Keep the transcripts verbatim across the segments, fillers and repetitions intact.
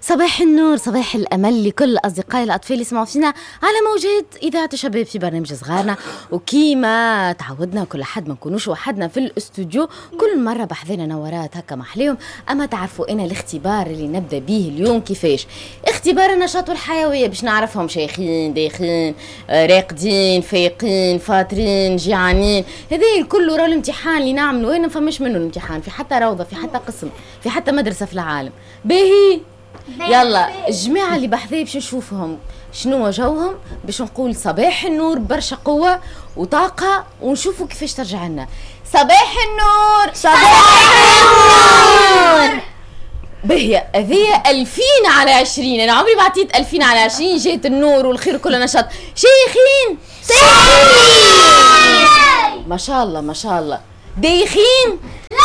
صباح النور، صباح الأمل لكل أصدقائي الأطفال اللي يسمعوا فينا على موجات إذاعة الشباب في برنامج صغارنا. وكيما تعودنا كل حد ما نكونوش وحدنا في الاستوديو، كل مرة بحذنا نورات هكا محليهم. أما تعرفوا أنا الاختبار اللي نبدأ به اليوم كيفاش؟ اختبار النشاط والحيوية باش نعرفهم شيخين دايخين راقدين فايقين فاطرين جيعانين. هذا الكل راه الامتحان اللي نعمله هنا، فمش منه الامتحان في حتى روضة في حتى قسم في حتى مدرسة في العالم. باهي يلا الجماعة اللي بحذاي باش نشوفهم شنو جوهم، باش نقول صباح النور برشا قوة وطاقة، ونشوفوا كيفاش ترجع لنا. صباح النور صباح النور. بهي هذه ألفين على عشرين، أنا عمري بعطيت ألفين على عشرين. جيت النور والخير وكل نشاط. شيخين ما شاء الله ما شاء الله. دايخين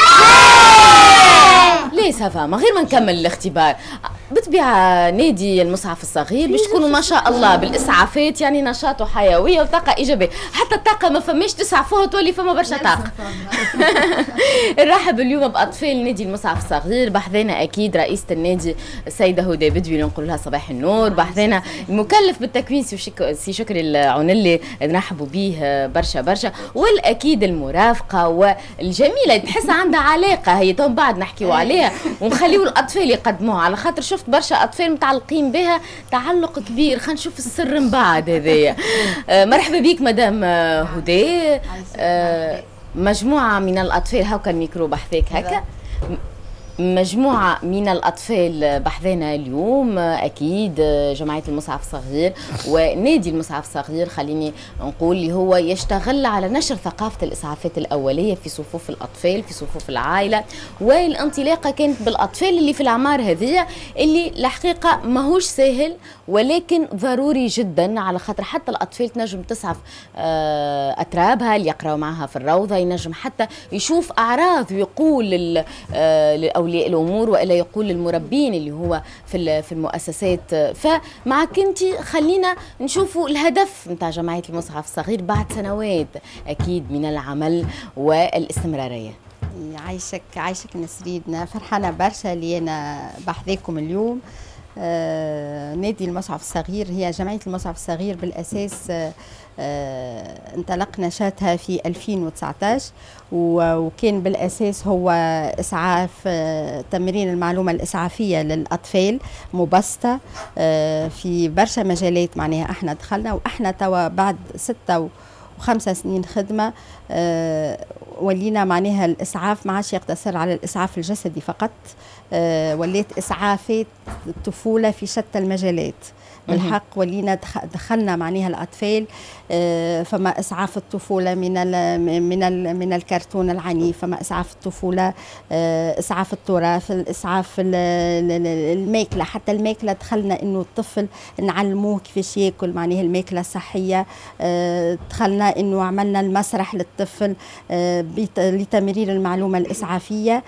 ليه سافا من غير ما نكمل الاختبار. بطبيعة نادي المصحف الصغير باش تكونوا ما شاء الله بالإسعافات، يعني نشاط وحيوية وطاقة إيجابية. حتى الطاقة ما فماش تسعفوها تولي فما برشا طاقة. نرحب اليوم بأطفال نادي المصحف الصغير. بحذانا أكيد رئيسة النادي السيدة هدى بدوي اللي نقول لها صباح النور. بحذانا المكلف بالتكوين سي شكري العنلي نرحبوا به برشا برشا، والأكيد المرافقة والجميلة تحس عندها علاقة هي تو بعد نحكيوا عليها ونخليوا الأطفال يقدموها، على خاطر شفت برشا أطفال متعلقين بها تعلق كبير. خلينا نشوف السر من بعد هذايا. آه مرحبا بك مدام هدى. آه مجموعة من الأطفال هاكا الميكرو بحذاك هكا، مجموعة من الأطفال بحذانا اليوم أكيد جمعية المصحف الصغير ونادي المصحف الصغير. خليني نقول اللي هو يشتغل على نشر ثقافة الإسعافات الأولية في صفوف الأطفال في صفوف العائلة، والانطلاقة كانت بالأطفال اللي في الأعمار هذه اللي الحقيقة ماهوش سهل ولكن ضروري جدا، على خاطر حتى الأطفال تنجم تسعف أترابها اللي يقرأوا معها في الروضة، ينجم حتى يشوف أعراض ويقول للأولياء الأمور وإلا يقول للمربين اللي هو في في المؤسسات. فمعك انت خلينا نشوفوا الهدف نتاع جمعية المصحف الصغير بعد سنوات أكيد من العمل والاستمرارية. عايشك عايشك نسرين، فرحانة برشا اللي أنا بحذاكم اليوم. آه، نادي المصحف الصغير هي جمعية المصحف الصغير بالأساس آه، آه، انطلق نشاطها في ألفين وتسعطاش، وكان بالأساس هو إسعاف آه، تمرين المعلومة الإسعافية للأطفال مبسطة آه، في برشا مجالات. معناها احنا دخلنا وإحنا توا بعد ستة وخمسة سنين خدمة آه، ولينا معناها الإسعاف ما عادش يقتصر على الإسعاف الجسدي فقط، آه، وليت إسعافات الطفولة في شتى المجالات. بالحق ولينا دخلنا معناها الأطفال آه، فما إسعاف الطفولة من ال من ال من الكرتون العنيف، فما إسعاف الطفولة آه، إسعاف التراث، الإسعاف الماكلة. حتى الماكلة دخلنا إنه الطفل نعلموه كيفاش ياكل معناها الماكلة الصحية. آه، دخلنا إنه عملنا المسرح للطفل آه، لتمرير المعلومة الإسعافية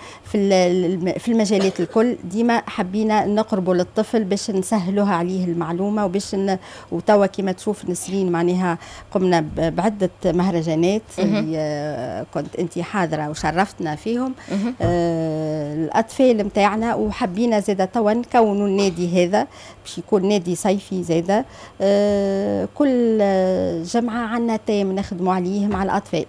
في في المجالات الكل. ديما حبينا نقربوا للطفل باش نسهلوها عليه المعلومة وباش ن... وتوا كما تشوف نسرين معناها قمنا بعدة مهرجانات اللي كنت انت حاضرة وشرفتنا فيهم آه الأطفال متاعنا، وحبينا زادة توا نكونوا النادي هذا باش يكون نادي صيفي زادة. آه كل جمعة عنا تيم نخدموا عليه مع الأطفال.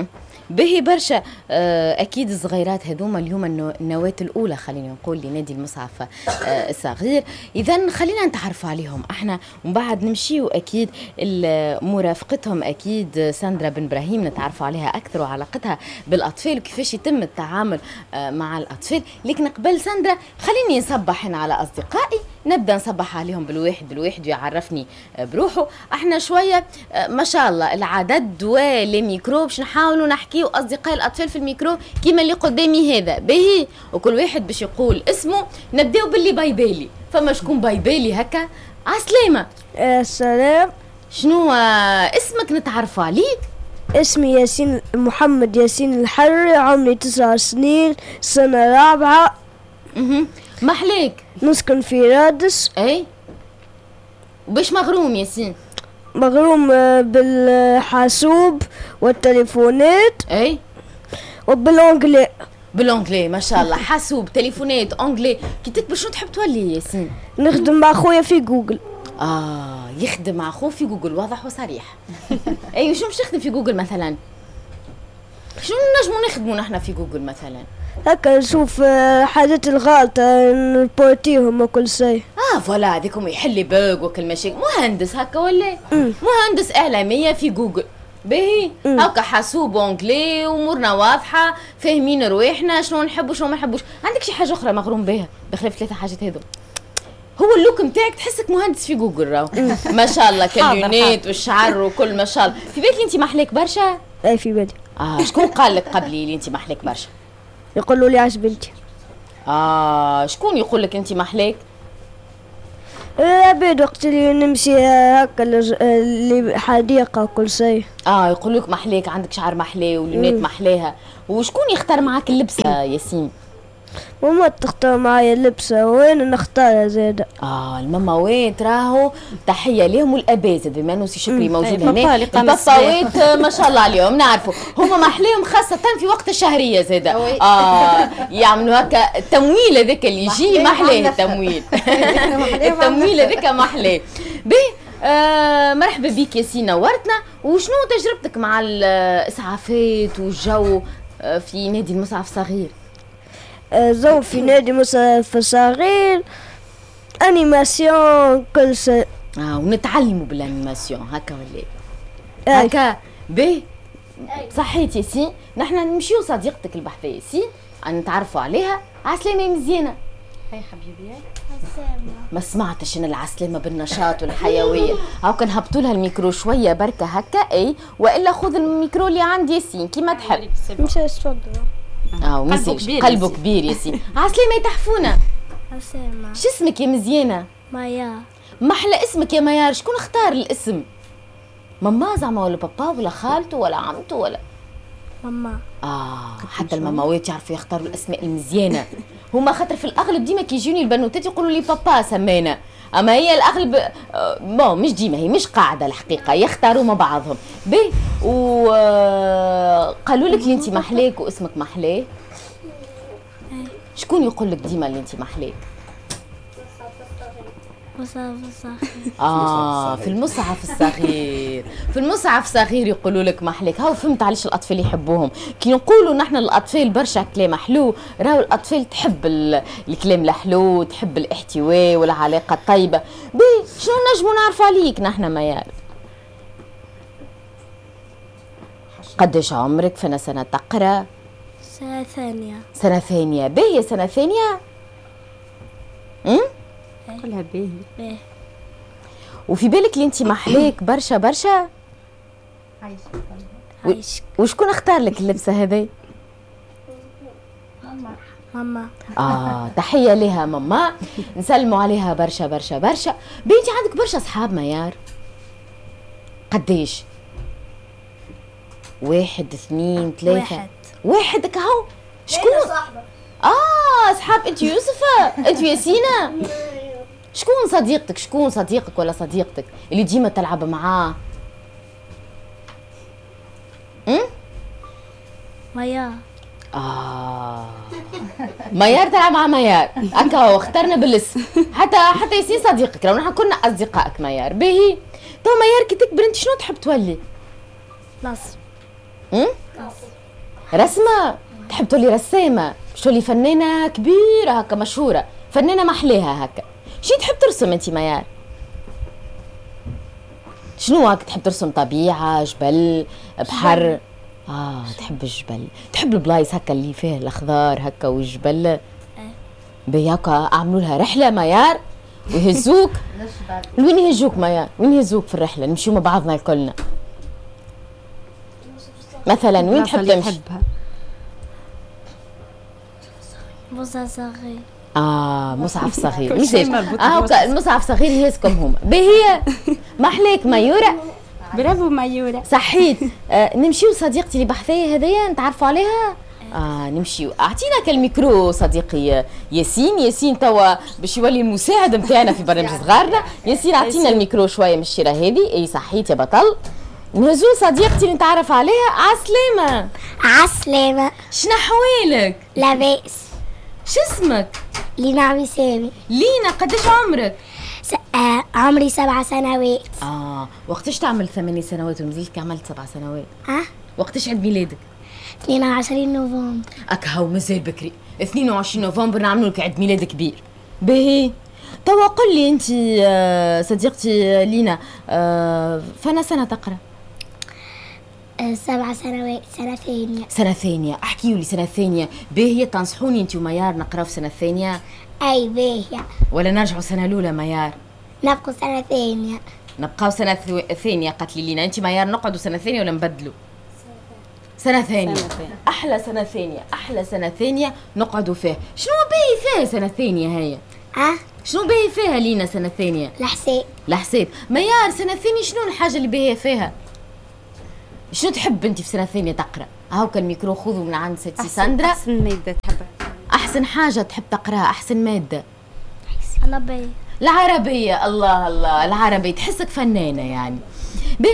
به برشا. أكيد الصغيرات هذوما اليوم النواة الأولى خلينا نقول لنادي المصحف الصغير. إذن خلينا نتعرف عليهم احنا ومن بعد نمشيو أكيد مرافقتهم أكيد ساندرا بن إبراهيم نتعرفوا عليها أكثر وعلاقتها بالأطفال وكيفاش يتم التعامل مع الأطفال. لكن قبل ساندرا خليني نصبح هنا على أصدقائي، نبدأ نصبح عليهم بالواحد بالواحد ويعرفني بروحه. احنا شوية ما شاء الله العدد والميكرو باش نحاولوا نحكي أصدقاء الأطفال في الميكرو كيما اللي قدامي هذا باهي، وكل واحد باش يقول اسمه. نبداو باللي بايبالي. فما شكون بايبالي هكا؟ عسلامة. السلام. شنو اسمك نتعرف عليك؟ اسمي ياسين محمد ياسين الحري، عمري تسع سنين، سنة رابعة. اها محليك؟ نسكن في رادس. اي وباش مغروم ياسين؟ مغروم بالحاسوب والتليفونات. اي وبالانجلي. بالانجلي ما شاء الله، حاسوب، تليفونات، انجلي. كي تكبر شنو تحب تولي ياسين؟ نخدم مع خويا في جوجل. اه يخدم مع اخوه في جوجل، واضح وصريح. اي شنو باش تخدم في جوجل مثلا؟ شنو نجمو نخدمو نحنا في جوجل مثلا؟ هكا نشوف آه، حاجات الغلطة نربورتيهم وكل شيء. اه فوالا هذيكم يحل بوغ وكل مشاكل. مهندس هكا ولا مهندس اعلاميه في جوجل. باهي هكا حاسوب وانجلي وامورنا واضحه، فاهمين رواحنا شنو نحبوا شنو ما نحبوش. عندك شي حاجه اخرى مغروم بها بخلاف ثلاثه حاجات هذو؟ هو اللوك نتاعك تحسك مهندس في جوجل راهو. ما شاء الله كاليونات والشعر وكل ما شاء الله. في بالك انت محليك برشا؟ اي في بالي. اه شكون قال لك قبلي اللي انت محليك برشا؟ يقولوا لي عاش بنتي. اه شكون يقول لك انت محليك؟ العباد وقت اللي نمشي آه، هكا لج- آه، اللي حديقة وكل شيء. اه يقول لك محليك، عندك شعر محلاه ولونات محلاها. وشكون يختار معاك اللبسه ياسين؟ ماما تختار معايا اللبسة وانا نختارها زادة. اه الماماوات راهو تحيه لهم والابازد بما انه سي شكري موجود البابا هنا. اللي قام الباباوات آه، ما شاء الله عليهم نعرفوا هما محلاهم خاصه في وقت الشهريه زاده. اه يعملوا هكا التمويل هذاك اللي يجي محلاه التمويل. التمويل هذاك محلاه. باهي آه مرحبا بك ياسين نورتنا. وشنو تجربتك مع الاسعافات والجو آه، في نادي المسعف الصغير؟ آه، زو في نادي مصرف صغير، انيماسيون كل شيء. اه ونتعلموا بالانيماسيون هكا ولا أي. هكا باهي. صحيت ياسين، نحن نمشيو صديقتك البحثيه ياسين نتعرفوا عليها. عسلامه مزيانه. هاي حبيبي. ما سمعتش انا العسلامه بالنشاط والحيويه. هاو كان هبطوا لها الميكرو شويه بركه هكا اي، والا خذ الميكرو اللي عند ياسين كيما تحب. مش تفضل. اه قلبه كبير قلبه ياسين. كبير ياسين. عسلامه يتحفونا. عسلامة. شو اسمك يا مزيانه؟ مايا. محلى اسمك يا ميار. شكون اختار الاسم؟ ماما زعما ولا بابا ولا خالته ولا عمته ولا؟ ماما. اه حتى الماماوات يعرفوا يختاروا الاسماء المزيانه. هما خاطر في الاغلب ديما كي يجوني البنوتات يقولوا لي بابا سمينا، اما هي الاغلب آه بون مش ديما، هي مش قاعده الحقيقه، يختاروا مع بعضهم. باهي وقالوا لك اللي انت محلاك واسمك محلاه. شكون يقول لك ديما اللي انت محلاك؟ مصعب صغير. اه في المصحف الصغير. في المصحف الصغير يقولوا لك محلك. هاو فهمت علاش الاطفال يحبوهم. كي نقولوا نحن الاطفال برشا كلام حلو، راهو الاطفال تحب ال- الكلام الحلو، تحب الاحتواء والعلاقه الطيبه. بي شنو نجموا نعرفوا عليك نحن ميار؟ قداش عمرك؟ فانا سنه تقرا؟ سنة ثانية. سنه ثانيه. باهي سنه ثانيه. امم كلها باهي. باهي. وفي بالك اللي انت محلاك برشا برشا؟ عايشك. وشكون اختار لك اللبسه هذي؟ ماما. اه تحيه لها ماما، نسلموا عليها برشا برشا برشا. بنتي عندك برشا اصحاب ميار؟ قديش؟ واحد اثنين ثلاثة؟ واحد. واحد كهو. شكون؟ صاحبة. اه اصحاب. انت يوسفة؟ انت ياسينة؟ شكون صديقتك؟ شكون صديقك ولا صديقتك اللي ديما تلعب معاه؟ امم مايا. آه ميار تلعب مع ميار هكا هو اخترنا بالاسم. حتى حتى ياسين صديقك، لو نحن كنا أصدقائك ميار. باهي تو ميار كي تكبر انت شنو تحب تولي؟ نصر. امم رسمة؟ تحب تولي رسامة؟ باش تولي فنانة كبيرة هكا مشهورة، فنانة محلاها هكا. شنو تحب ترسم انت ميار؟ شنو هكا تحب ترسم؟ طبيعة، جبل، بحر؟ اه تحب الجبل، تحب البلايص هكا اللي فيها الاخضار هكا والجبل. بي هكا اعملوا لها رحله ميار ويهزوك. وين يهزوك ميار؟ وين يهزوك في الرحله؟ نمشيو مع بعضنا الكلنا. مثلا وين تحب تمشي؟ مصعب صغير. اه مصعف صغير. كل شيء ليش؟ مربوط اه هكا المصعف صغير يهزكم هما. باهي محلاك ميوره. برافو ميورة. صحيت. آه نمشيو صديقتي اللي بحثيه هذيا نتعرفوا عليها. اه نمشيو. اعطينا كالميكرو صديقي ياسين. ياسين توا باش يولي المساعد نتاعنا في برنامج صغارنا. ياسين اعطينا الميكرو شويه من الشيره هذه. اي صحيت يا بطل. نهزو صديقتي نتعرف عليها. عسلامة. عسلامة. شنا حوالك؟ لاباس. شو اسمك؟ لينا عمري سامي. لينا قديش عمرك؟ س... آه عمري سبع سنوات. اه وقتاش تعمل ثمانية سنوات ومزيلك عملت سبع سنوات؟ اه وقتاش عيد ميلادك؟ اثنين وعشرين نوفمبر. اك هاو مازال بكري. اثنين وعشرين نوفمبر نعملوا لك عيد ميلاد كبير. باهي توا قل لي انت صديقتي لينا، آه فانا سنه تقرا؟ آه سبع سنوات. سنة ثانية. سنه ثانيه. احكيوا لي سنه ثانيه. باهي تنصحوني انت وميار نقراو في سنه ثانيه اي باهية. ولا نرجعوا سنه الاولى ميار؟ نبقوا سنة ثانية. نبقاو سنه ثانيه. قالت لي لينا انت ميار نقعدوا سنه ثانيه ولا نبدلوا؟ سنة ثانية. سنة ثانية. أحلى سنة ثانية. أحلى سنة ثانية نقعدوا فيها. شنو باهي فيها سنة ثانية هي؟ اه شنو باهي فيها لينا سنة ثانية؟ الحساب. الحساب. ميار سنة ثانية شنو الحاجة اللي باهية فيها؟ شنو تحب أنت في سنة ثانية تقرأ؟ هاوكا الميكرو خذوا من عند ستي ساندرا. أحسن مادة تحبها. أحسن حاجة تحب تقراها، أحسن مادة؟ العربية. العربية. الله الله العربية تحسك فنانة يعني. باهي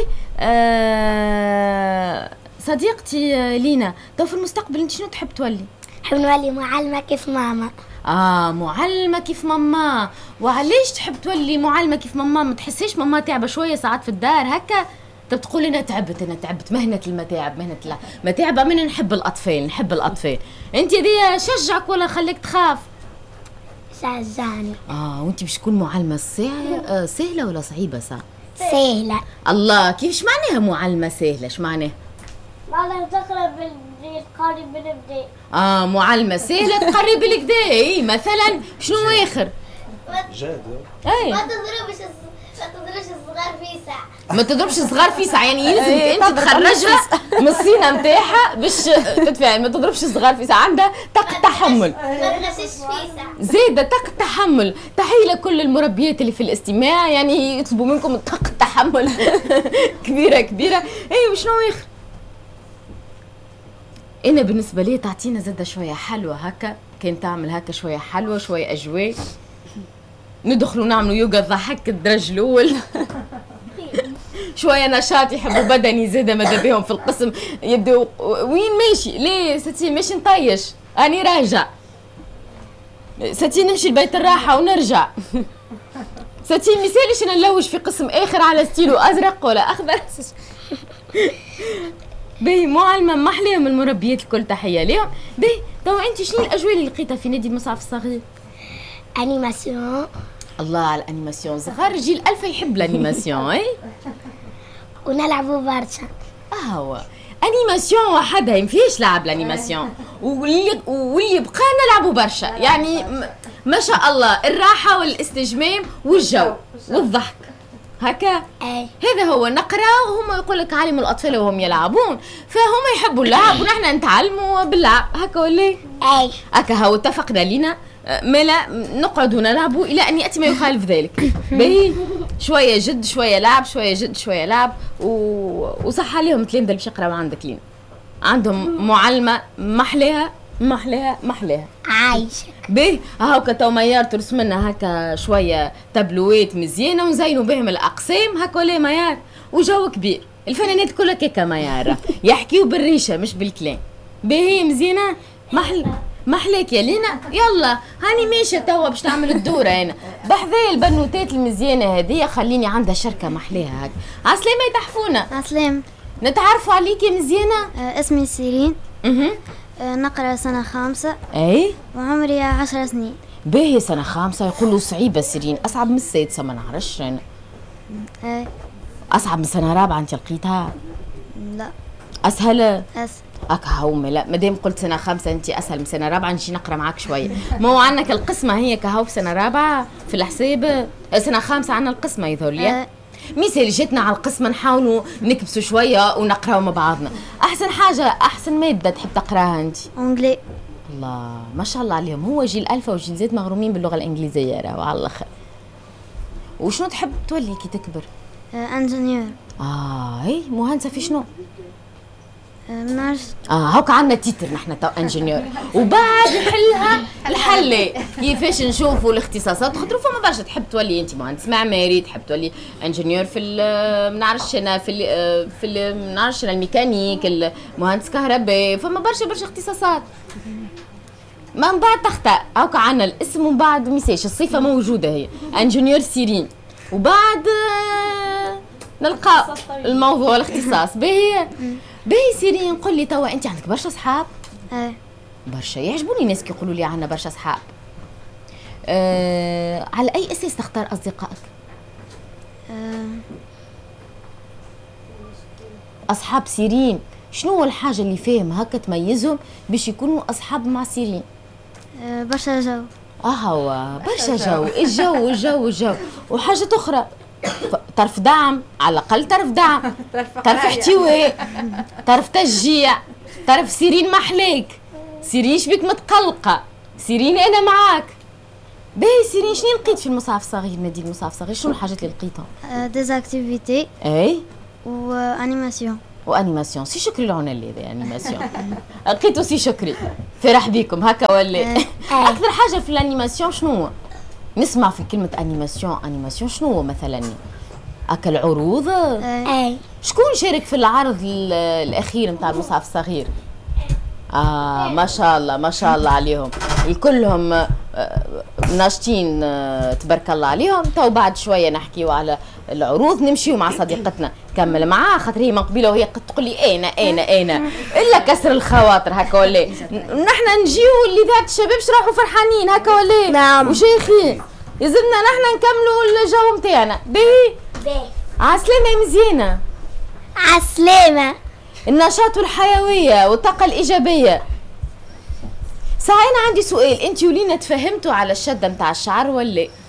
آه صديقتي لينا تو في المستقبل انت شنو تحب تولي؟ نحب نولي معلمة كيف ماما. اه معلمة كيف ماما. وعليش تحب تولي معلمة كيف ماما؟ ما تحسيش ماما تعبة شوية ساعات في الدار هكا؟ طب تقول انا تعبت انا تعبت مهنة المتاعب مهنة المتاعب. من نحب الاطفال نحب الاطفال. انت دي شجعك ولا خليك تخاف؟ شجعني. اه وانت باش تكون معلمة سهلة آه سهلة ولا صعيبة صح؟ سهلة. الله كيف ايش معناها معلمة سهلة؟ ايش معناها؟ معناها تقرا بالبداية تقري بالبداية. اه معلمة سهلة تقرب الكدا. اي مثلا شنو اخر؟ جاد اي ما تضربش ما تضربش الصغار في ساعة. ما تضربش صغار في ساعة يعني يلزمك انت تخرجها من الصينة نتاعها باش تتفاعل. ما تضربش صغار في ساعة. عندها طاقة تحمل. ما تغشش في ساعة. زايدة طاقة تحمل. تحية لكل المربيات اللي في الاستماع يعني يطلبوا منكم طاقة تحمل كبيرة كبيرة. اي وشنو اخر؟ انا بالنسبة لي تعطينا زادة شوية حلوة هكا. كان تعمل هكا شوية حلوة شوية اجواء. ندخلوا نعملوا يوغا ضحك الدرج الاول. شويه نشاط يحبوا بدني زاده ماذا بهم في القسم يبدو. وين ماشي؟ ليه ستي ماشي نطيش اني راجع. ستي نمشي لبيت الراحه ونرجع. ستي مثالش انا نلوج في قسم اخر على ستيلو ازرق ولا اخضر. باهي معلمه محليهم المربيات الكل تحيه ليهم. باهي تو انت شنو الاجواء اللي لقيتها في نادي المصعف الصغير؟ انيماسيون. الله على الانيماسيون. صغار جيل الفا يحب الانيماسيون. اي ونلعبوا برشا. اه هو انيماسيون وحدها ما فيهاش لعب الانيماسيون. واللي واللي بقى نلعبوا برشا يعني ما شاء الله الراحه والاستجمام والجو والضحك هكا. اي هذا هو نقرا وهم يقول لك عالم الاطفال وهم يلعبون فهم يحبوا اللعب ونحن نتعلموا باللعب هكا ولا اي هكا. هو اتفقنا لينا ملا نقعدوا نلعبوا الى ان ياتي ما يخالف ذلك. باهي شويه جد شويه لعب شويه جد شويه لعب و... وصح عليهم التلامذه اللي باش يقراو عندك لينا. عندهم معلمه محلاها محلاها محلاها. عايشة. باهي هاكا تو ميار ترسم لنا هكا شويه تابلوات مزيانه ونزينوا بهم الاقسام هكا ولا ميار. وجو كبير الفنانات كلها كيكا ميار يحكيوا بالريشه مش بالكلام. باهي مزيانه محل محلاك يا لينا. يلا هاني ماشيه توا باش نعمل الدوره انا بحذايا البنوتات المزيانه هذه. خليني عندها شركه محلاها هكا. عسلامه يا تحفونه. عسلام. نتعرفوا عليك يا مزيانه. آه اسمي سيرين. اها آه نقرا سنة خامسة اي وعمري عشر سنين. باهي سنه خامسه يقولوا صعيبه سيرين. اصعب من السادسه ما نعرفش انا. آه اصعب من سنه رابعه انت لقيتها؟ لا اسهل؟ أس اك هومي. لا مادام قلت سنه خامسه انت اسهل من سنه رابعه نجي نقرا معاك شويه. ما هو عندك القسمه هي كهو في سنه رابعه في الحساب. سنه خامسه عندنا القسمه يظهر لي. آه. مثال جاتنا على القسمه نحاولوا نكبسوا شويه ونقراو مع بعضنا. احسن حاجه احسن ماده تحب تقراها انت؟ أنجلي. الله ما شاء الله عليهم. هو جيل الفا وجيل زيت مغرومين باللغه الانجليزيه راهو على الاخر. وشنو تحب تولي كي تكبر؟ آه انجنيور. اه اي مهندسه في شنو؟ منعرفش. اه هاك عندنا تيتر نحن تو انجينيور، وبعد نحلها الحله كيفاش نشوفوا الاختصاصات، خاطر فما برشا تحب تولي انت مهندس معماري، تحب تولي انجينيور في ما نعرفش انا في ال في ما نعرفش انا الميكانيك، مهندس كهرباء، فما برشا برشا اختصاصات. من بعد تختار هاك عندنا الاسم، ومن بعد ميساج الصفه موجوده هي انجينيور سيرين، وبعد نلقى الموضوع الاختصاص. باهي باهي سيرين، قل لي توا انت عندك برشا اصحاب؟ ايه برشا، يعجبوني الناس كي يقولوا لي عندنا برشا اصحاب. أه على اي اساس تختار اصدقائك؟ أه اصحاب سيرين شنو هو الحاجه اللي فيهم هكا تميزهم باش يكونوا اصحاب مع سيرين؟ أه برشا جو. اه هو برشا جو، الجو الجو الجو. وحاجه اخرى، طرف دعم، على الاقل طرف دعم، طرف احتواء، طرف تشجيع، طرف سيرين محلاك، سيرين شبيك متقلقه، سيرين انا معاك. باهي سيرين، شنو لقيت في المصعف الصغير، نادي المصعف الصغير، شنو الحاجات اللي لقيتهم؟ أه ديزاكتيفيتي اي وانيماسيون. وانيماسيون. سي شكري العنالي هذا انيماسيون. لقيتو سي شكري، فرح بيكم هكا ولا؟ اكثر حاجه في الانيماسيون شنو هو؟ نسمع في كلمه انيماسيون، انيماسيون شنو هو مثلا؟ هكا العروض؟ اي. شكون شارك في العرض الاخير نتاع المصحف الصغير؟ اه ما شاء الله ما شاء الله عليهم، الكلهم ناشطين تبارك الله عليهم. تو بعد شويه نحكيو على العروض، نمشيو مع صديقتنا كمل معاها، خاطر هي من قبيله وهي تقول لي انا انا انا الا كسر الخواطر هكا ولا؟ نحن نجيو لذات الشباب راحوا فرحانين هكا ولا؟ نعم. وشيخين يلزمنا نحن نكملوا الجو نتاعنا. باهي باهي. عالسلامة يا مزيانة. عالسلامة. النشاط والحيوية والطاقة الإيجابية. صحيح أنا عندي سؤال، أنت ولينا تفهمتوا على الشدة متاع الشعر ولا؟ اي.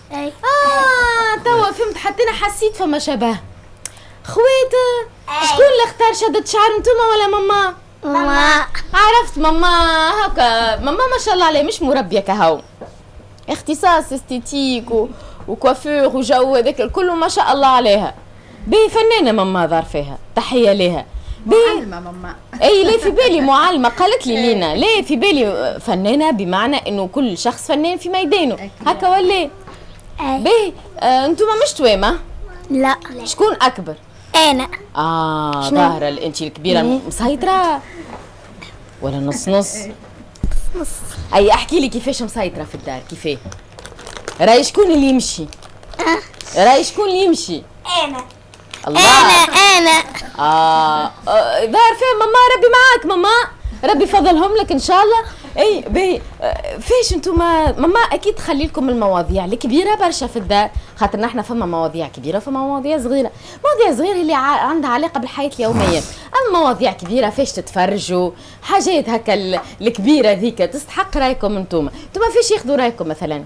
آه توا فهمت، حتى أنا حسيت فما شبه. خوات شكون اللي اختار شدة شعر، انتوما ولا ماما؟ ماما. عرفت ماما هكا، ماما ما شاء الله عليه مش مربية كهو، اختصاص استيتيك و... وكوافير وجو هذاك الكل ما شاء الله عليها. باهي فنانة ماما ظهر فيها، تحية لها. معلمة ماما. اي لا في بالي معلمة، قالت لي لينا لا في بالي فنانة، بمعنى انه كل شخص فنان في ميدانه هكا ولا؟ باهي آه انتوما مش توامة؟ لا. شكون أكبر؟ أنا. آه ظاهرة أنت الكبيرة مسيطرة ولا نص نص؟ نص. أي أحكي لي كيفاش مسيطرة في الدار، كيفاه؟ راي شكون اللي يمشي؟ أه. راي شكون اللي يمشي؟ أنا. الله. أنا أنا. آه ظاهر فيها ماما، ربي معاك ماما، ربي فضلهم لك إن شاء الله. اي باهي فاش انتوما ماما اكيد تخلي لكم المواضيع الكبيره برشا في الدار، خاطر نحن فما مواضيع كبيره فما مواضيع صغيره، مواضيع صغيره اللي عندها علاقه بالحياه اليوميه، اما مواضيع كبيره فاش تتفرجوا حاجات هكا الكبيره ذيك تستحق رايكم انتوما. انتوما فاش ياخذوا رايكم مثلا؟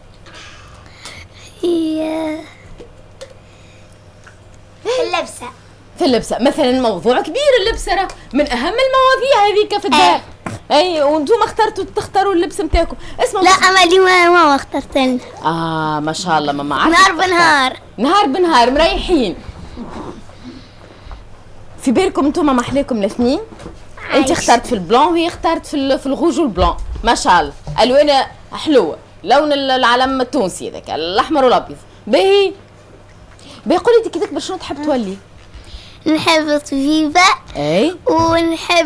في اللبسه. في اللبسه مثلا، موضوع كبير اللبسه راه من اهم المواضيع هذيك في الدار. اي وانتم اخترتوا تختاروا اللبس نتاعكم. اسمعوا لا اما اللي ماما اخترت لنا. اه ما شاء الله ماما عارفه نهار بنهار نهار بنهار مريحين. في بالكم انتم محلاكم الاثنين؟ انت اخترت في البلون وهي اختارت في في الغوج والبلون، ما شاء الله الوان حلوه، لون العلم التونسي هذاك الاحمر والابيض. باهي باهي قولي انت كي تكبر شنو تحب تولي؟ نحب طبيبه. اي ونحب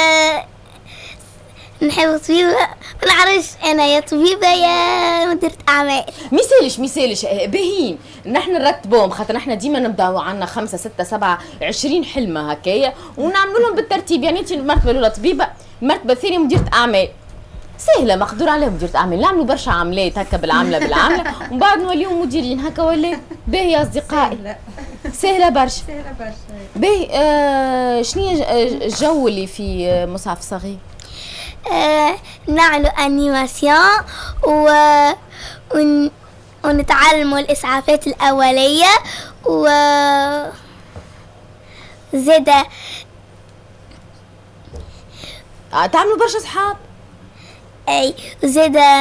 نحب طبيبة، ما نعرفش انا يا طبيبة يا مديرة اعمال. ميسالش ميسالش باهيين نحن نرتبوهم، خاطر نحن ديما نبداو عندنا خمسة ستة سبعة عشرين حلمة هكايا ونعملوا لهم بالترتيب. يعني انت المرتبة الأولى طبيبة، المرتبة الثانية مديرة أعمال، سهلة مقدور عليها مديرة أعمال، نعملوا برشا عملات هكا بالعملة بالعملة ومن بعد نوليو مديرين هكا ولا. باهي يا أصدقائي سهلة برشا. سهلة برشا. باهي آه شنو الجو اللي في مصعف صغير؟ آه نعملوا انيماسيون و... ون... ونتعلموا الاسعافات الاوليه و زيدا آه تعملوا برشا صحاب. اي وزيدا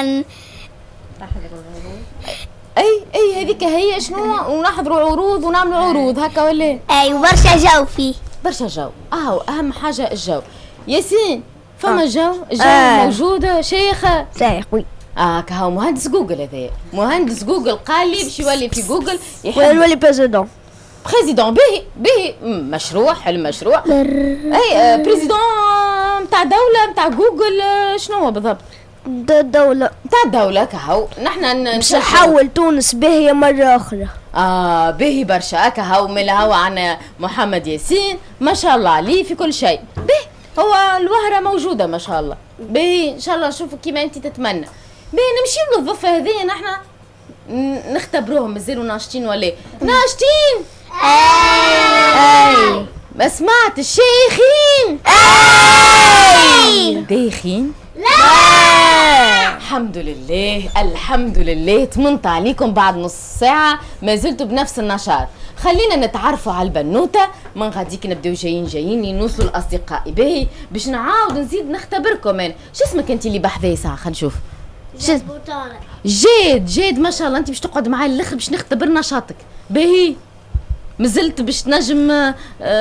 اي اي هذيك هي شنو، ونحضروا عروض ونعملوا عروض هكا ولا. اي وبرشا جو فيه. برشا جو، اهو اهم حاجه الجو. ياسين فما آه. جو الجو آه. موجوده شيخه صحيح وي. اه كهو مهندس جوجل هذا، مهندس جوجل قال لي باش يولي في جوجل يحب ويولي بريزيدون. بريزيدون باهي باهي مشروع حلم مشروع. اي آه بريزيدون نتاع دوله نتاع جوجل آه شنو هو بالضبط؟ الدولة نتاع الدوله كهو نحن باش نحول تونس باهية مرة أخرى. اه باهي برشا كهو من الهوا عنا محمد ياسين ما شاء الله عليه في كل شيء. باهي هو الوهرة موجودة ما شاء الله. باهي ان شاء الله نشوفوا كيما انت تتمنى. باهي نمشيو للضفة هذيا نحن نختبروهم مازالوا ناشطين ولا ناشطين؟ اي ما سمعت الشيخين؟ اي دايخين؟ لا الحمد لله الحمد لله طمنت عليكم بعد نص ساعة ما زلتوا بنفس النشاط. خلينا نتعرفوا على البنوتة من غاديك نبداو جايين جايين نوصلوا لأصدقائي. باهي باش نعاود نزيد نختبركم انا. شو اسمك انت اللي بحذايا ساعة خلينا نشوف. جيد جيد ما شاء الله انت باش تقعد معايا الاخر باش نختبر نشاطك. باهي مازلت باش تنجم آه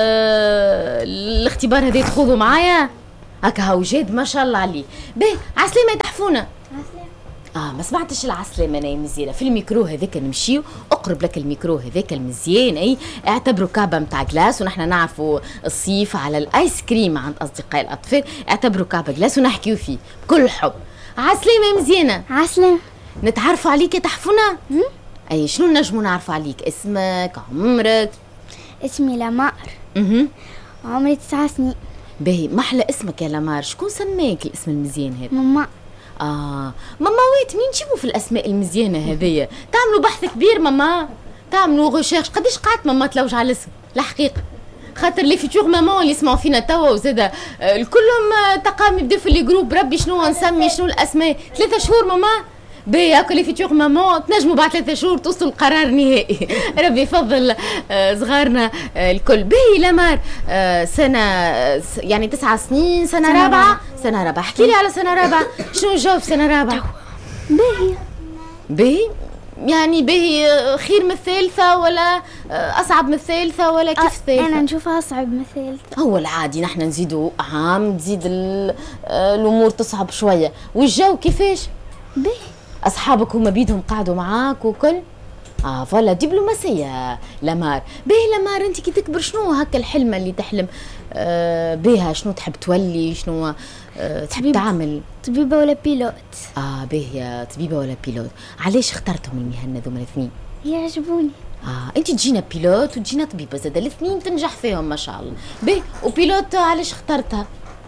الاختبار هذا تخوضوا معايا هكا هاو جيد ما شاء الله عليه. باهي عسلامة يا تحفونة. اه ما سمعتش العسلامة انا مزيانة في الميكرو هذاك نمشيو اقرب لك الميكرو هذاك المزيان. اي اعتبروا كعبة متاع جلاس ونحن نعرفوا الصيف على الايس كريم عند اصدقاء الاطفال. اعتبروا كعبة جلاس ونحكيو فيه بكل حب. عسلامة مزيانة. عسلامة. نتعرفوا عليك يا تحفونة. اي شنو نجموا نعرفوا عليك؟ اسمك عمرك؟ اسمي لمار. اها عمري تسعة سنين. باهي محلى اسمك يا لمار. شكون سماك الاسم المزيان هذا؟ ماما. اه ماما ويت مين تجيبوا في الاسماء المزيانه هذيا؟ تعملوا بحث كبير ماما، تعملوا ريشيرش. قداش قعدت ماما تلوج على الاسم الحقيقه؟ خاطر لي فيتور ماما اللي يسمعوا فينا توا وزاده الكلهم تقام يبداو في لي جروب ربي شنو نسمي شنو الاسماء. ثلاثة شهور ماما باهي هاكا لي فيتور ماما تنجموا بعد ثلاثة شهور توصلوا لقرار نهائي. ربي يفضل صغارنا الكل. باهي لمار سنه يعني تسعة سنين سنه, سنة رابعه. رابعه سنه رابعه. احكي لي على سنه رابعه شنو الجو في سنه رابعه؟ باهي باهي يعني باهي خير من الثالثه ولا اصعب من الثالثه ولا كيف الثالثه؟ انا نشوفها اصعب من الثالثه. هو العادي نحن نزيدوا عام تزيد الامور تصعب شويه. والجو كيفاش؟ باهي اصحابك هما بيدهم قعدوا معاك وكل؟ اه فوالا دبلوماسيه لمار. باهي لمار انت كي تكبر شنو هكا الحلمه اللي تحلم آه بها؟ شنو تحب تولي؟ شنو آه تحب تعمل؟ طبيبه ولا بيلوت؟ اه باهي طبيبه ولا بيلوت. علاش اخترتهم المهنه ذوما الاثنين؟ يعجبوني. اه انت تجينا بيلوت وتجينا طبيبه زاده الاثنين تنجح فيهم ما شاء الله. باهي وبيلوت علاش اخترتها؟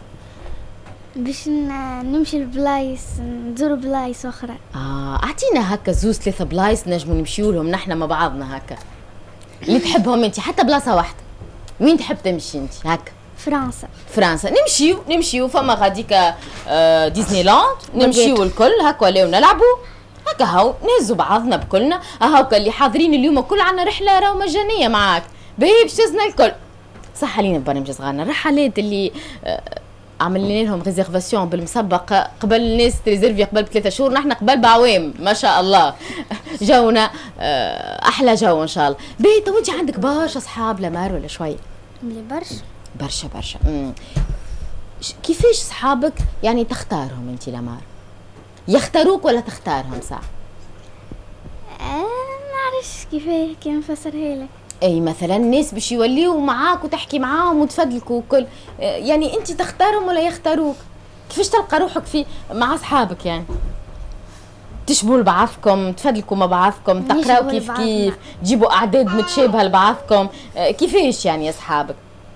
باش نمشي لبلايص نزور بلايص اخرى. اه اعطينا هكا زوز ثلاثه بلايص نجموا نمشيو لهم نحن مع بعضنا هكا اللي تحبهم انت، حتى بلاصه واحده. وين تحب تمشي انت هكا؟ فرنسا. فرنسا نمشيو نمشيو فما غاديكا آه ديزني لاند نمشيو الكل هكا ولاو نلعبوا هكا هاو نهزوا بعضنا بكلنا. هاكا اللي حاضرين اليوم الكل عنا رحله راهو مجانيه معاك. باهي باش تزنا الكل. صح علينا برنامج صغارنا الرحلات اللي آه عملنا لهم ريزيرفاسيون بالمسبق قبل الناس تريزيرفي قبل بثلاثة شهور. نحن قبل بعوام ما شاء الله جونا احلى جو ان شاء الله. باهي تو انت عندك برشا اصحاب لمار ولا شويه؟ ملي برشا برشا برشا. مم. كيفاش صحابك يعني تختارهم انت لمار؟ يختاروك ولا تختارهم ساعه؟ آه نعرفش كيفاه كي نفسرها لك. اي مثلا الناس باش يوليو معاك وتحكي معاهم وتفدلكوا وكل، يعني انت تختارهم ولا يختاروك؟ كيفاش تلقى روحك في مع اصحابك؟ يعني تشبوا لبعضكم، تفدلكوا مع بعضكم، تقراو كيف كيف، تجيبوا اعداد متشابهه لبعضكم، كيفاش يعني اصحابك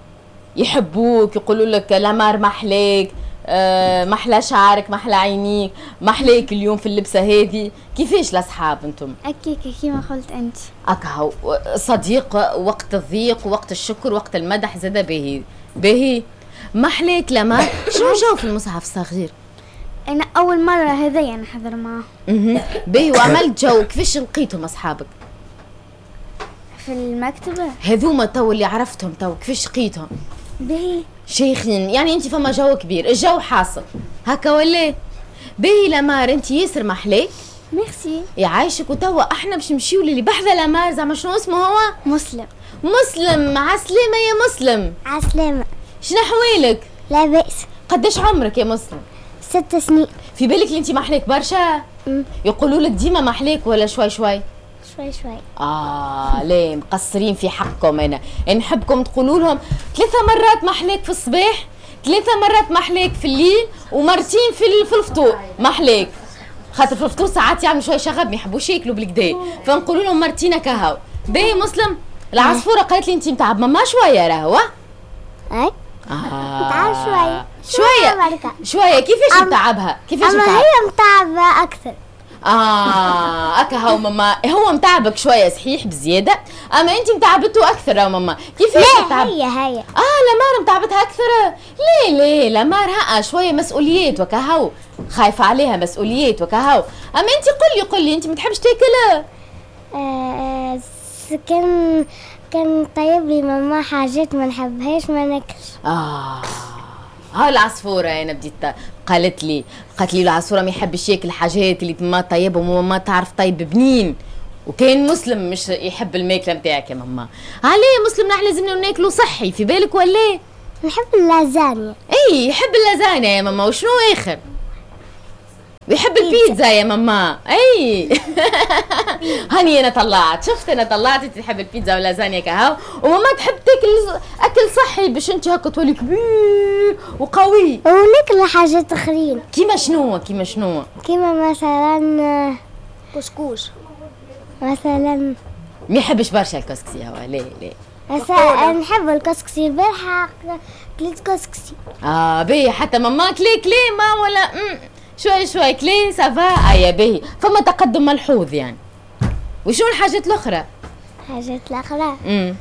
يحبوك يقولوا لك لمار محلاك أه محلى شعرك محلى عينيك محلاك اليوم في اللبسه هذه؟ كيفاش الاصحاب انتم؟ اكيك كيما قلت انت اكهو صديق وقت الضيق وقت الشكر وقت المدح زاد. باهي باهي محلاك لما شنو جو في المصحف الصغير؟ انا اول مره هذايا نحضر معاه. اها باهي وعملت جو كيفاش لقيتهم اصحابك؟ في المكتبه هذوما تو اللي عرفتهم تو كيفاش لقيتهم؟ باهي شيخين يعني انت فما جو كبير الجو حاصل هكا ولا؟ باهي لمار انت ياسر محلاك ميرسي. يعيشك. وتوا احنا باش نمشيو للي بحذا لامار، زعما شنو اسمه هو؟ مسلم. مسلم. مع السلامة يا مسلم. عسلامة. شنو احوالك؟ لا بأس. قداش عمرك يا مسلم؟ ست سنين. في بالك اللي انت محليك برشا؟ يقولوا لك ديما محليك ولا شوي شوي؟ شوي شوي. اه لا مقصرين في حقكم. انا نحبكم تقولوا لهم ثلاثة مرات محليك في الصباح، ثلاثة مرات محليك في الليل، ومرتين في في الفطور محليك. خاطر في الفطور ساعات يعملوا شوي شغب ما يحبوش ياكلوا بالكدا، فنقولوا لهم مرتين كهو. باهي مسلم، العصفوره قالت لي انت متعب ماما شويه راهو. اي اه متعب شوية. شويه شويه. كيفاش متعبها؟ كيفاش أما متعب؟ هي متعبة أكثر. اه اكا هو ماما، هو متعبك شويه صحيح بزياده، اما انت متعبته اكثر يا ماما. كيفاش متعب؟ هي هي اه لمار متعبتها اكثر. ليه ليه لمار ها شويه مسؤوليات وكهو، خايفه عليها مسؤوليات وكهو. اما انت قولي قولي انت ما تحبش تاكل؟ آه كان كان طيب لي ماما حاجات ما نحبهاش ما ناكلش. اه ها العصفوره انا بديت قالت لي قالت لي العصفوره ما يحبش ياكل حاجات اللي ما طيبهم وما تعرف طيب بنين، وكان مسلم مش يحب الماكله نتاعك يا ماما. عليه مسلم نحن لازمنا ناكلوا صحي، في بالك ولا؟ نحب اللازانيا. اي يحب اللازانيا يا ماما. وشنو اخر؟ ويحب البيتزا يا ماما. اي هاني انا طلعت، شفت انا طلعت انت تحب البيتزا واللازانيا كهو، وماما تحب تاكل اكل صحي باش انت هكا تولي كبير وقوي. وناكل حاجات اخرين. كيما شنو؟ كيما شنو؟ كيما مثلا كسكس. مثلا ما يحبش برشا الكسكسي هو. ليه ليه؟ مثلا نحب الكسكسي. البارحة كليت كسكسي. اه باهي حتى ماما كلي كلي ما ولا مم. شوي شوي كلي سافا. اه يا باهي فما تقدم ملحوظ يعني. وشو الحاجات الاخرى؟ حاجات الاخرى امم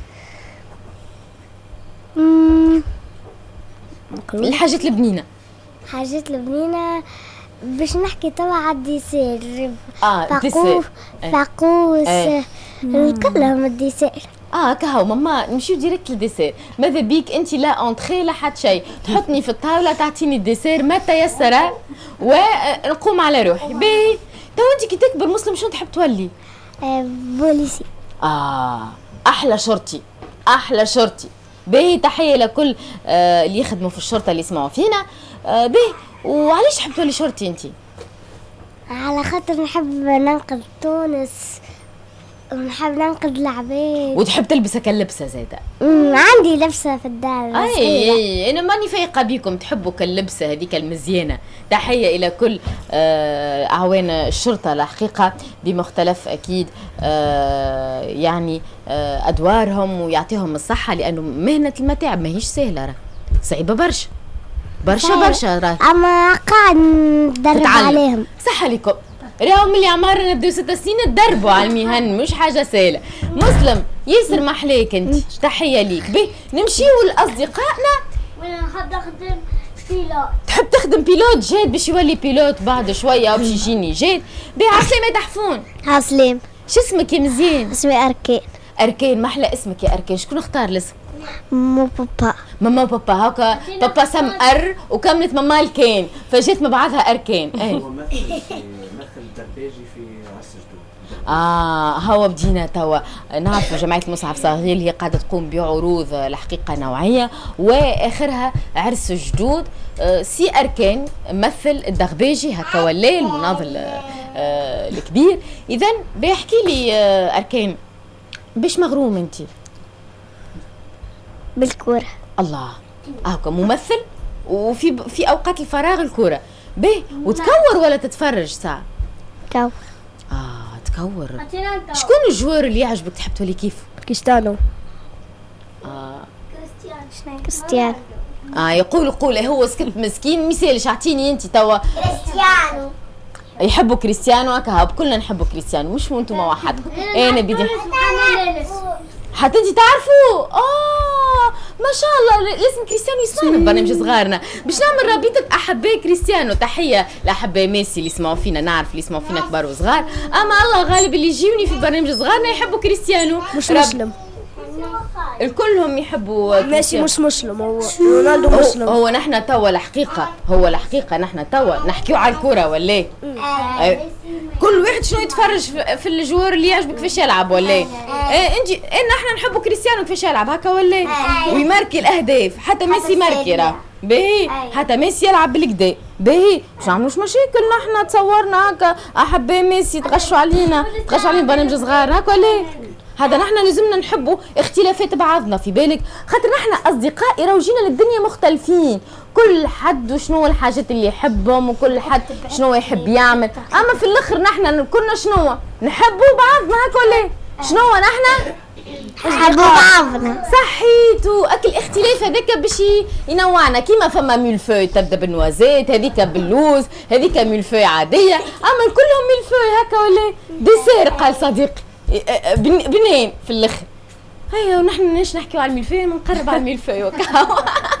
امم الحاجات البنينه. حاجات البنينة باش نحكي توا على الديسير. اه ديسير. فاقوس ايه. كلهم الديسير. اه كهو ماما نمشيو ديريكت للديسير. ماذا بيك انت لا اونتخي لا حتى شيء، تحطني في الطاوله تعطيني الديسير ما تيسر ونقوم على روحي. باهي تو انت كي تكبر مسلم شنو تحب تولي؟ آه بوليسي. اه احلى شرطي احلى شرطي. باهي تحيه لكل آه اللي يخدموا في الشرطه اللي يسمعوا فينا. آه باهي وعلاش تحب تولي شرطي انت؟ على خاطر نحب ننقذ تونس ونحب ننقذ العباد. وتحب تلبس هكا اللبسه زاده؟ امم عندي لبسه في الدار. اي اي انا ماني فايقه بيكم تحبوا كاللبسه هذيك المزيانه. تحيه الى كل آه اعوان الشرطه الحقيقه بمختلف اكيد آه يعني آه ادوارهم، ويعطيهم الصحه لانه مهنه المتاعب ماهيش سهله، راه صعيبه برشا برشا برشا. راه اما قاعد ندرب عليهم. صح عليكم. راهو ملي عمرنا نبداو ست سنين ندربوا على المهن، مش حاجه سهله. مسلم ياسر محليك انت، تحيه ليك. باهي نمشيو لاصدقائنا. وانا نحب نخدم بيلوت. تحب تخدم بيلوت جاد باش يولي بيلوت بعد شويه باش يجيني جاد. باهي عسلامة يا تحفون. عسلام. شو اسمك يا مزيان؟ اسمي اركان. اركان محلى اسمك يا اركان. شكون اختار الاسم؟ مو بابا. ماما وبابا هكا. بابا سم ار وكملت ماما الكان فجات مع بعضها اركان. اي هو مثل مثل درباجي في عرس جدود. اه هو بدينا توا نعرفوا جمعيه المصعب صغير اللي هي قاعده تقوم بعروض الحقيقه نوعيه، واخرها عرس جدود. آه سي اركان مثل الدغباجي هكا ولا المناضل آه الكبير. اذا بيحكي لي آه اركان باش مغروم انت؟ بالكوره. الله هاكا ممثل وفي في اوقات الفراغ الكوره. باهي وتكور ولا تتفرج ساعه؟ كور. اه تكور. شكون الجوار اللي يعجبك تحب تولي كيفه؟ كريستيانو. اه كريستيانو. اه يقول قول هو سكت مسكين مثالش. اعطيني انت توا. كريستيانو. يحبوا كريستيانو هكا كلنا نحبوا كريستيانو مش انتم وحدكم. انا بدي حتى انت تعرفوا. اه ما شاء الله لازم كريستيانو يسمعنا في برنامج صغارنا باش نعمل رابطه احباء كريستيانو. تحيه لاحباء ميسي اللي يسمعوا فينا، نعرف اللي يسمعوا فينا كبار وصغار، اما الله غالب اللي يجيوني في برنامج صغارنا يحبوا كريستيانو. مش مسلم. الكلهم يحبوا ميسي. مش مسلم. هو رونالدو مسلم. هو, هو نحن توا الحقيقه هو الحقيقه نحن توا نحكيو على الكره ولا ايه؟ كل واحد شنو يتفرج في الجوار اللي يعجبك كيفاش يلعب ولا ايه؟ انت ان احنا نحبوا كريستيانو كيفاش يلعب هكا ولا ايه؟ ويماركي الاهداف حتى ميسي ماركي راه باهي حتى ميسي يلعب بالكدا باهي مش نعملوش مشاكل نحنا تصورنا هكا احباء ميسي تغشوا علينا تغشوا علينا برامج صغار هكا ولا ايه؟ هذا نحن لازمنا نحبوا اختلافات بعضنا في بالك خاطر نحن اصدقاء راه جينا للدنيا مختلفين كل حد وشنو الحاجات اللي يحبهم وكل حد شنو يحب يعمل اما في الاخر نحن كنا شنو نحبوا بعضنا هكا ولا شنو نحن نحبوا بعضنا صحيتو اكل اختلاف هذاك باش ينوعنا كيما فما ميلفوي تبدا بالنوازيت هذيك باللوز هذيك ميلفوي عاديه اما كلهم ميلفوي هكا ولا ديسير قال صديقي بنين في الاخر هيا ونحن ناش نحكيو على الميلفوي نقرب على الميلفوي وكاو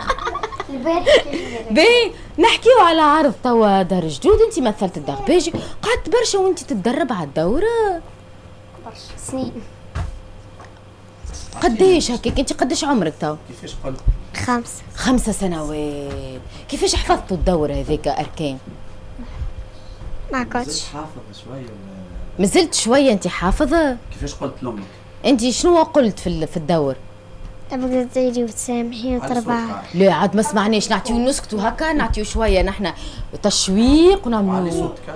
باهي نحكيو على عرض توا دار جدود انت مثلت الدغباجي قعدت برشا وانت تتدرب على الدوره برشا سنين قديش هكاك انت قديش عمرك تو كيفاش قلت خمسة خمسة سنوات كيفاش حفظتوا الدوره هذيك اركان ما كنتش حافظ شويه ولا مازلت شويه انت حافظه كيفاش قلت لامك انت شنو قلت في في الدور تبغى تجي وتسامحي وتربع لا عاد ما سمعناش نعطيو نسكتوا هكا نعطيو شويه نحن تشويق ونعملوا